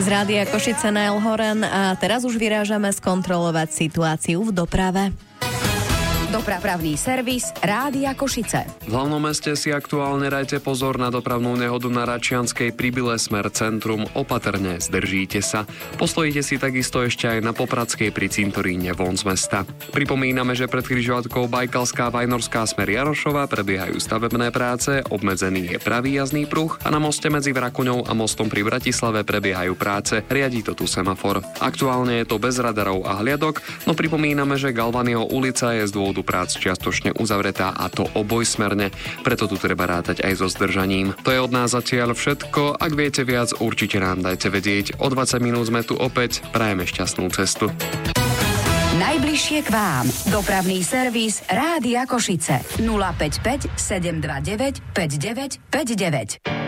Z Rádia Košice Nail Horen a teraz už vyrážame skontrolovať situáciu v doprave. Dopravný servis Rádia Košice. V hlavnom meste si aktuálne dajte pozor na dopravnú nehodu na Račianskej pri Bile smer centrum. Opatrne, zdržíte sa. Postojíte si takisto ešte aj na Popradskej pri cintoríne von z mesta. Pripomíname, že pred križovatkou Bajkalská Vajnorská smer Jarošova prebiehajú stavebné práce, obmedzený je pravý jazdný pruh a na moste medzi Vrakuňou a mostom pri Bratislave prebiehajú práce, riadi to tu semafor. Aktuálne je to bez radarov a hliadok, no pripomíname, že Galvanyho ulica je z dôvodu prác čiastočne uzavretá a to obojsmerne, preto tu treba rátať aj so zdržaním. To je od nás zatiaľ všetko, ak viete viac, určite nám dajte vedieť. O 20 minút sme tu opäť, prajeme šťastnú cestu. Najbližšie k vám. Dopravný servis Rádia Košice 055 729 5959.